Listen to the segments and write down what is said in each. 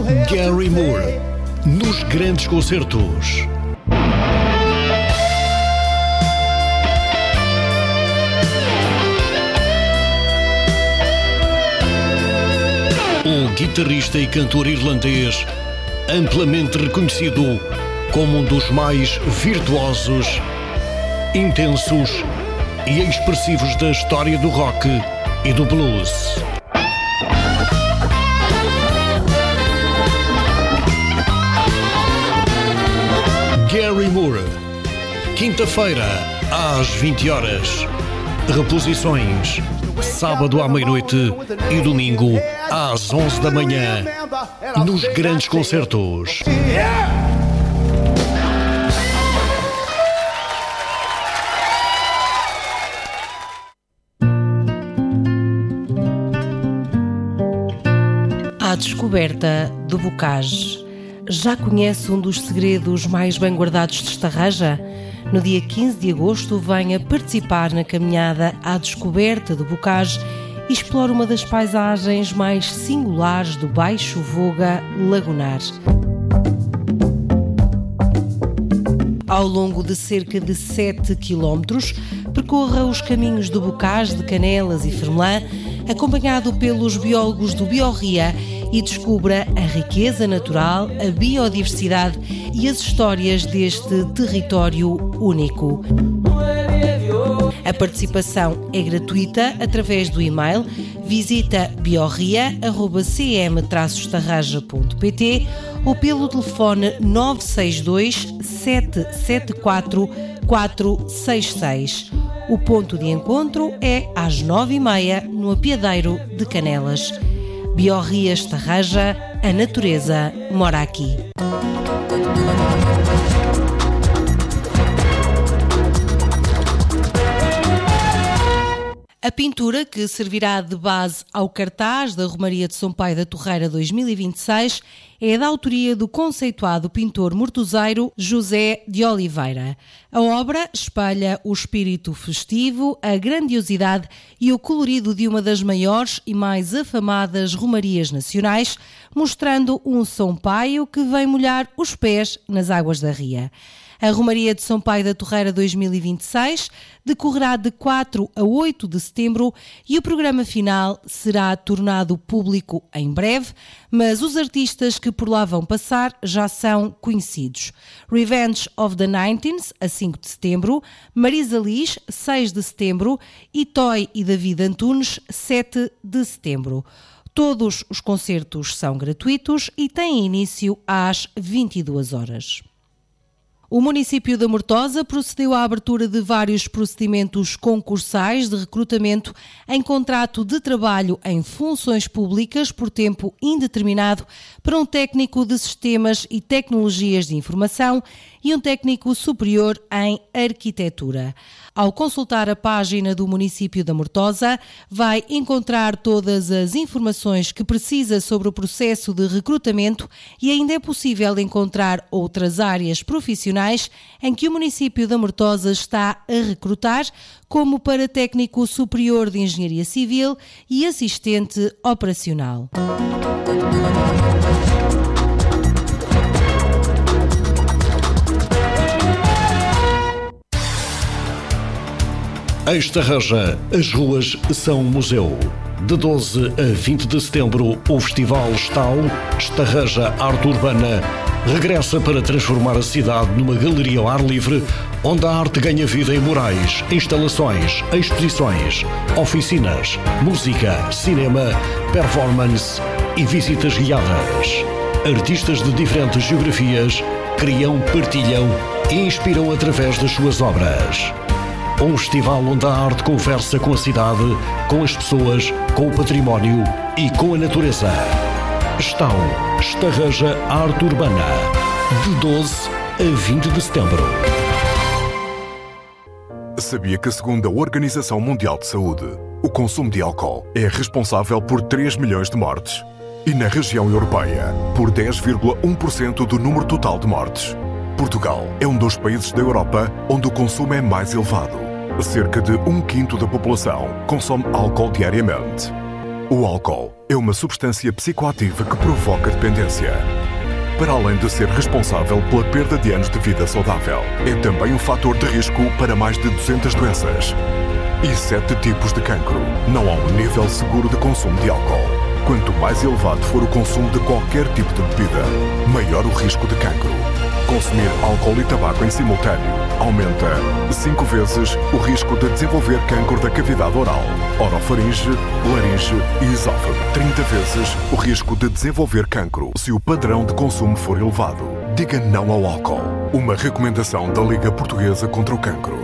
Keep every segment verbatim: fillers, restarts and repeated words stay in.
Gary Moore, nos grandes concertos. O guitarrista e cantor irlandês, amplamente reconhecido como um dos mais virtuosos, intensos e expressivos da história do rock e do blues. Gary Moore, quinta-feira às vinte horas. Reposições sábado à meia-noite e domingo às onze da manhã nos grandes concertos. À descoberta do Bocage. Já conhece um dos segredos mais bem guardados de Estarreja? No dia quinze de agosto, venha participar na caminhada à descoberta do Bocage e explore uma das paisagens mais singulares do Baixo Voga Lagunar. Ao longo de cerca de sete quilómetros, percorra os caminhos do Bocage, de Canelas e Fermelã, acompanhado pelos biólogos do Biorria, e descubra a riqueza natural, a biodiversidade e as histórias deste território único. A participação é gratuita através do e-mail. Visita biorria arroba c m traço estarraja ponto p t ou pelo telefone nove seis dois, sete sete quatro, quatro seis seis. O ponto de encontro é às nove e meia no Apiadeiro de Canelas. Biorria Estarreja, a natureza mora aqui. A pintura, que servirá de base ao cartaz da Romaria de São Pai da Torreira dois mil e vinte e seis, é da autoria do conceituado pintor mortuzeiro José de Oliveira. A obra espelha o espírito festivo, a grandiosidade e o colorido de uma das maiores e mais afamadas romarias nacionais, mostrando um São Paio que vem molhar os pés nas águas da ria. A Romaria de São Pai da Torreira dois mil e vinte e seis decorrerá de quatro a oito de setembro e o programa final será tornado público em breve, mas os artistas que por lá vão passar já são conhecidos. Revenge of the Nineteens, a cinco de setembro, Marisa Liz, seis de setembro e Toy e David Antunes, sete de setembro. Todos os concertos são gratuitos e têm início às vinte e duas horas. O município da Mortosa procedeu à abertura de vários procedimentos concursais de recrutamento em contrato de trabalho em funções públicas por tempo indeterminado para um técnico de sistemas e tecnologias de informação e um técnico superior em arquitetura. Ao consultar a página do município da Mortosa, vai encontrar todas as informações que precisa sobre o processo de recrutamento e ainda é possível encontrar outras áreas profissionais em que o município da Mortosa está a recrutar, como para técnico superior de engenharia civil e assistente operacional. Em Estarreja, as ruas são um museu. De doze a vinte de setembro, o Festival Estal, Estarreja Arte Urbana, regressa para transformar a cidade numa galeria ao ar livre, onde a arte ganha vida em murais, instalações, exposições, oficinas, música, cinema, performance e visitas guiadas. Artistas de diferentes geografias criam, partilham e inspiram através das suas obras. Um festival onde a arte conversa com a cidade, com as pessoas, com o património e com a natureza. Estal, Estarreja Arte Urbana, de doze a vinte de setembro. Sabia que, segundo a Organização Mundial de Saúde, o consumo de álcool é responsável por três milhões de mortes? E na região europeia, por dez vírgula um por cento do número total de mortes. Portugal é um dos países da Europa onde o consumo é mais elevado. Cerca de um quinto da população consome álcool diariamente. O álcool é uma substância psicoativa que provoca dependência. Para além de ser responsável pela perda de anos de vida saudável, é também um fator de risco para mais de duzentas doenças e sete tipos de cancro. Não há um nível seguro de consumo de álcool. Quanto mais elevado for o consumo de qualquer tipo de bebida, maior o risco de cancro. Consumir álcool e tabaco em simultâneo aumenta cinco vezes o risco de desenvolver cancro da cavidade oral, orofaringe, laringe e esófago. trinta vezes o risco de desenvolver cancro se o padrão de consumo for elevado. Diga não ao álcool. Uma recomendação da Liga Portuguesa contra o Cancro.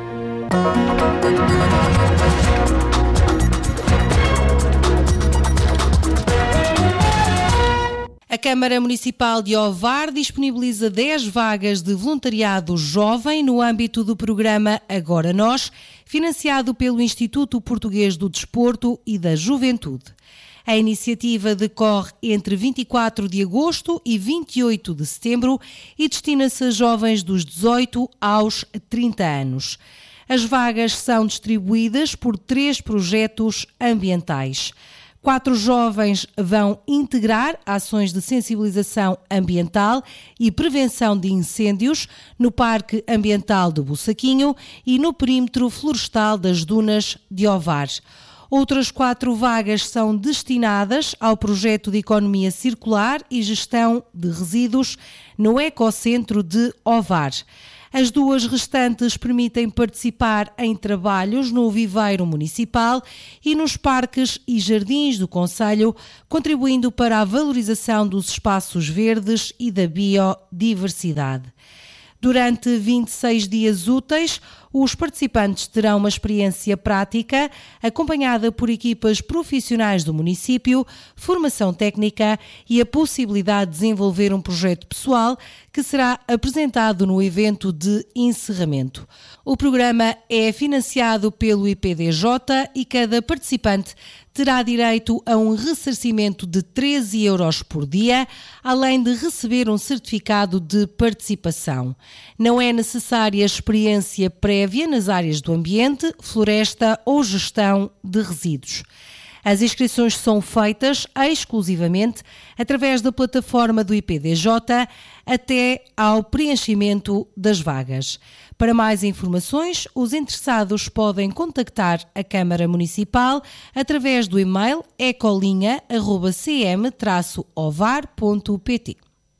A Câmara Municipal de Ovar disponibiliza dez vagas de voluntariado jovem no âmbito do programa Agora Nós, financiado pelo Instituto Português do Desporto e da Juventude. A iniciativa decorre entre vinte e quatro de agosto e vinte e oito de setembro e destina-se a jovens dos dezoito aos trinta anos. As vagas são distribuídas por três projetos ambientais. Quatro jovens vão integrar ações de sensibilização ambiental e prevenção de incêndios no Parque Ambiental do Bussaquinho e no perímetro florestal das Dunas de Ovar. Outras quatro vagas são destinadas ao projeto de economia circular e gestão de resíduos no Ecocentro de Ovar. As duas restantes permitem participar em trabalhos no viveiro municipal e nos parques e jardins do concelho, contribuindo para a valorização dos espaços verdes e da biodiversidade. Durante vinte e seis dias úteis, os participantes terão uma experiência prática, acompanhada por equipas profissionais do município, formação técnica e a possibilidade de desenvolver um projeto pessoal que será apresentado no evento de encerramento. O programa é financiado pelo I P D J e cada participante terá direito a um ressarcimento de treze euros por dia, além de receber um certificado de participação. Não é necessária experiência prévia nas áreas do ambiente, floresta ou gestão de resíduos. As inscrições são feitas exclusivamente através da plataforma do I P D J até ao preenchimento das vagas. Para mais informações, os interessados podem contactar a Câmara Municipal através do e-mail ecolinha arroba c m traço ovar ponto p t.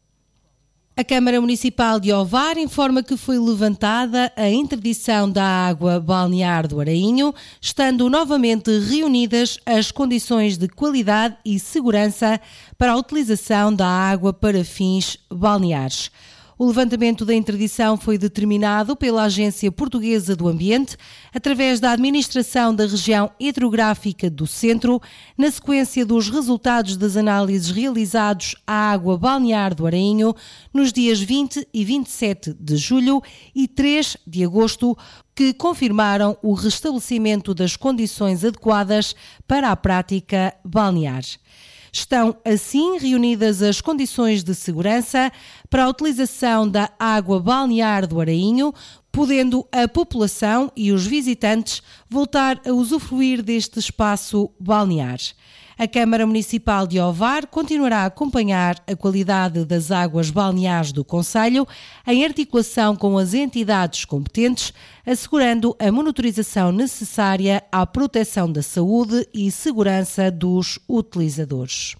A Câmara Municipal de Ovar informa que foi levantada a interdição da água balnear do Arainho, estando novamente reunidas as condições de qualidade e segurança para a utilização da água para fins balneares. O levantamento da interdição foi determinado pela Agência Portuguesa do Ambiente, através da Administração da Região Hidrográfica do Centro, na sequência dos resultados das análises realizados à água balnear do Arainho nos dias vinte e vinte e sete de julho e três de agosto, que confirmaram o restabelecimento das condições adequadas para a prática balnear. Estão, assim, reunidas as condições de segurança para a utilização da água balnear do Arainho, podendo a população e os visitantes voltar a usufruir deste espaço balnear. A Câmara Municipal de Ovar continuará a acompanhar a qualidade das águas balneares do concelho em articulação com as entidades competentes, assegurando a monitorização necessária à proteção da saúde e segurança dos utilizadores.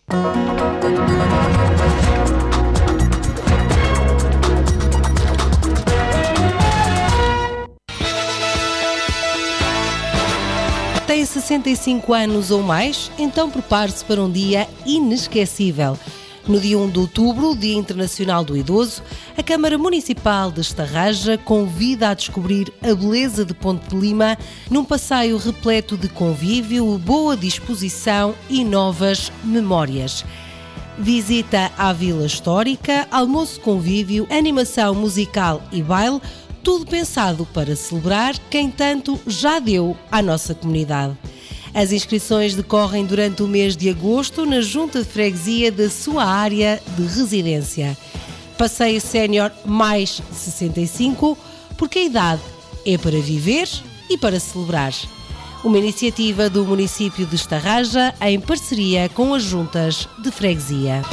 Tem sessenta e cinco anos ou mais? Então prepare-se para um dia inesquecível. No dia um de outubro, Dia Internacional do Idoso, a Câmara Municipal de Estarraja convida a descobrir a beleza de Ponte de Lima num passeio repleto de convívio, boa disposição e novas memórias. Visita à Vila Histórica, almoço convívio, animação musical e baile, tudo pensado para celebrar quem tanto já deu à nossa comunidade. As inscrições decorrem durante o mês de agosto na Junta de Freguesia da sua área de residência. Passeio Sénior mais sessenta e cinco, porque a idade é para viver e para celebrar. Uma iniciativa do município de Estarraja em parceria com as juntas de freguesia.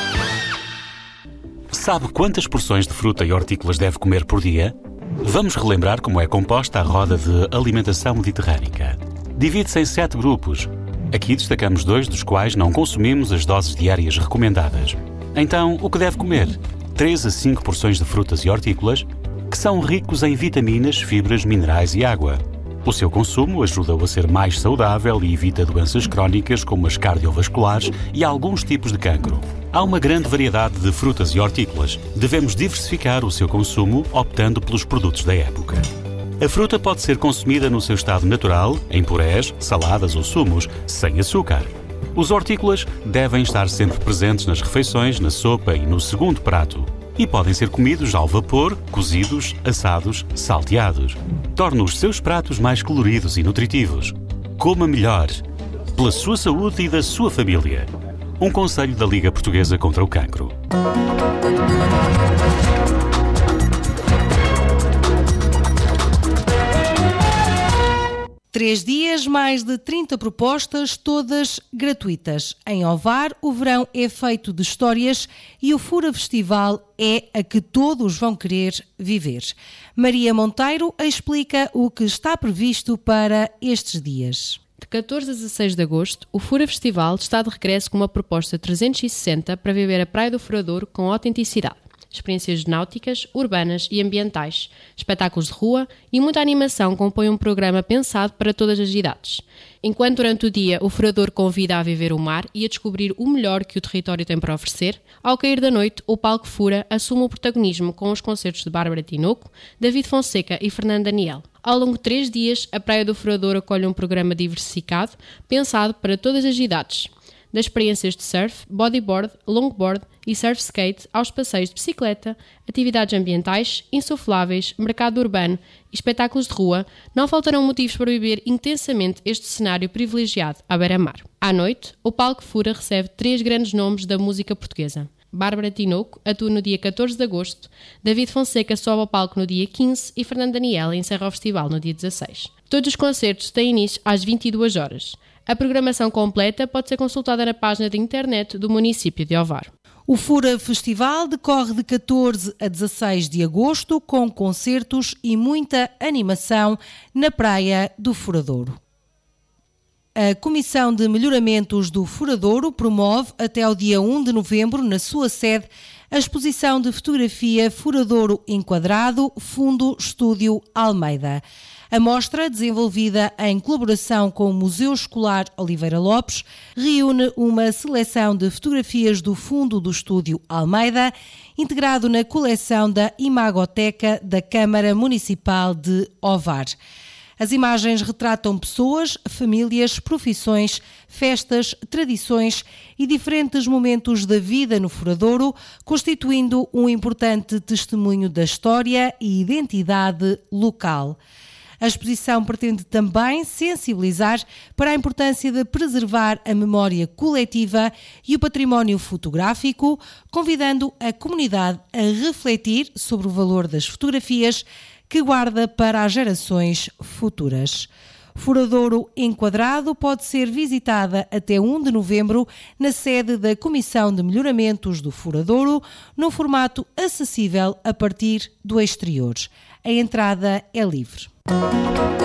Sabe quantas porções de fruta e hortícolas deve comer por dia? Vamos relembrar como é composta a roda de alimentação mediterrânica. Divide-se em sete grupos. Aqui destacamos dois dos quais não consumimos as doses diárias recomendadas. Então, o que deve comer? três a cinco porções de frutas e hortícolas, que são ricos em vitaminas, fibras, minerais e água. O seu consumo ajuda-o a ser mais saudável e evita doenças crónicas como as cardiovasculares e alguns tipos de cancro. Há uma grande variedade de frutas e hortícolas. Devemos diversificar o seu consumo optando pelos produtos da época. A fruta pode ser consumida no seu estado natural, em purés, saladas ou sumos, sem açúcar. Os hortícolas devem estar sempre presentes nas refeições, na sopa e no segundo prato. E podem ser comidos ao vapor, cozidos, assados, salteados. Torna os seus pratos mais coloridos e nutritivos. Coma melhor, pela sua saúde e da sua família. Um conselho da Liga Portuguesa contra o Cancro. Três dias, mais de trinta propostas, todas gratuitas. Em Ovar, o verão é feito de histórias e o Fura Festival é a que todos vão querer viver. Maria Monteiro explica o que está previsto para estes dias. De catorze a dezasseis de agosto, o Fura Festival está de regresso com uma proposta trezentos e sessenta para viver a Praia do Furadouro com autenticidade. Experiências náuticas, urbanas e ambientais, espetáculos de rua e muita animação compõem um programa pensado para todas as idades. Enquanto durante o dia o Furadouro convida a viver o mar e a descobrir o melhor que o território tem para oferecer, ao cair da noite o Palco Fura assume o protagonismo com os concertos de Bárbara Tinoco, David Fonseca e Fernando Daniel. Ao longo de três dias, a Praia do Furadouro acolhe um programa diversificado, pensado para todas as idades. Das experiências de surf, bodyboard, longboard e surf skate aos passeios de bicicleta, atividades ambientais, insufláveis, mercado urbano e espetáculos de rua, não faltarão motivos para viver intensamente este cenário privilegiado à beira-mar. À noite, o Palco Fura recebe três grandes nomes da música portuguesa. Bárbara Tinoco atua no dia catorze de agosto, David Fonseca sobe ao palco no dia quinze e Fernando Daniel encerra o festival no dia dezasseis. Todos os concertos têm início às vinte e duas horas. A programação completa pode ser consultada na página de internet do município de Ovar. O Fura Festival decorre de catorze a dezasseis de agosto com concertos e muita animação na Praia do Furadouro. A Comissão de Melhoramentos do Furadouro promove até ao dia um de novembro, na sua sede, a exposição de fotografia Furadouro Enquadrado, Fundo Estúdio Almeida. A mostra, desenvolvida em colaboração com o Museu Escolar Oliveira Lopes, reúne uma seleção de fotografias do fundo do Estúdio Almeida, integrado na coleção da Imagoteca da Câmara Municipal de Ovar. As imagens retratam pessoas, famílias, profissões, festas, tradições e diferentes momentos da vida no Furadouro, constituindo um importante testemunho da história e identidade local. A exposição pretende também sensibilizar para a importância de preservar a memória coletiva e o património fotográfico, convidando a comunidade a refletir sobre o valor das fotografias que guarda para as gerações futuras. Furadouro Enquadrado pode ser visitada até um de novembro na sede da Comissão de Melhoramentos do Furadouro, num formato acessível a partir do exterior. A entrada é livre.